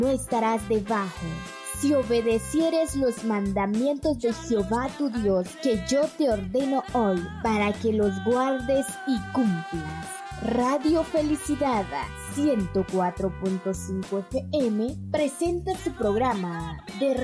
no estarás debajo, si obedecieres los mandamientos de Jehová tu Dios, que yo te ordeno hoy, para que los guardes y cumplas. Radio Felicidad 104.5 FM presenta su programa de